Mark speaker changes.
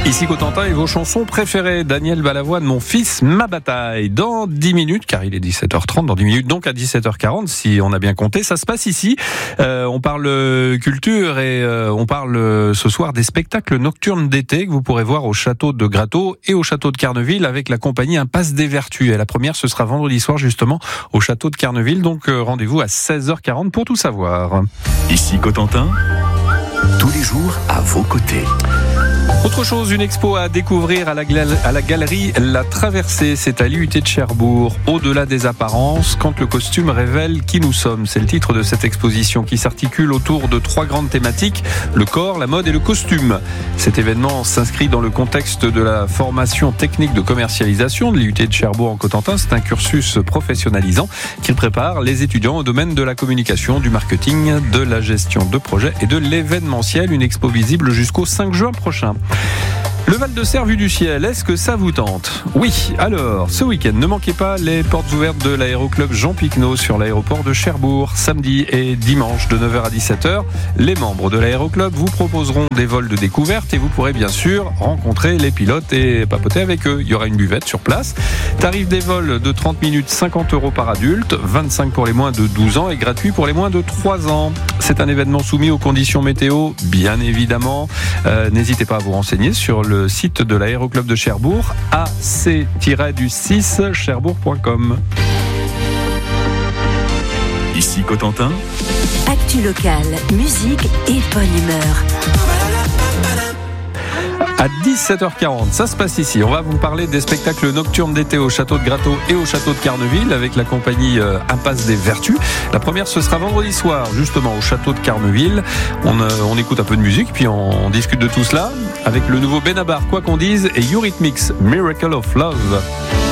Speaker 1: Ici Cotentin et vos chansons préférées. Daniel Balavoine, Mon fils, ma bataille. Dans 10 minutes, car il est 17h30, dans 10 minutes, donc à 17h40, si on a bien compté, ça se passe ici. On parle culture et on parle ce soir des spectacles nocturnes d'été que vous pourrez voir au château de Gratteau et au château de Carneville avec la compagnie Impasse des Vertus. Et la première, ce sera vendredi soir justement au château de Carneville. Donc rendez-vous à 16h40 pour tout savoir.
Speaker 2: Ici Cotentin, tous les jours à vos côtés.
Speaker 1: Autre chose, une expo à découvrir à la galerie La Traversée, c'est à l'IUT de Cherbourg. Au-delà des apparences, quand le costume révèle qui nous sommes. C'est le titre de cette exposition qui s'articule autour de 3 grandes thématiques, le corps, la mode et le costume. Cet événement s'inscrit dans le contexte de la formation technique de commercialisation de l'IUT de Cherbourg en Cotentin. C'est un cursus professionnalisant qui prépare les étudiants au domaine de la communication, du marketing, de la gestion de projets et de l'événementiel. Une expo visible jusqu'au 5 juin prochain. Le Val-de-Serre vu du ciel, est-ce que ça vous tente ? Oui, alors, ce week-end, ne manquez pas les portes ouvertes de l'aéroclub Jean Picquenot sur l'aéroport de Cherbourg, samedi et dimanche de 9h à 17h. Les membres de l'aéroclub vous proposeront des vols de découverte et vous pourrez bien sûr rencontrer les pilotes et papoter avec eux. Il y aura une buvette sur place. Tarif des vols de 30 minutes, 50 € par adulte, 25 pour les moins de 12 ans et gratuit pour les moins de 3 ans. C'est un événement soumis aux conditions météo, bien évidemment. N'hésitez pas à vous renseigner sur le site de l'aéroclub de Cherbourg, ac-6 cherbourg.com.
Speaker 2: Ici Cotentin,
Speaker 3: actu locale, musique et bonne humeur.
Speaker 1: À 17h40, ça se passe ici. On va vous parler des spectacles nocturnes d'été au château de Gratteau et au château de Carneville avec la compagnie Impasse des Vertus. La première, ce sera vendredi soir, justement au château de Carneville. On écoute un peu de musique, puis on discute de tout cela avec le nouveau Benabar, quoi qu'on dise, et Eurythmics, Miracle of Love.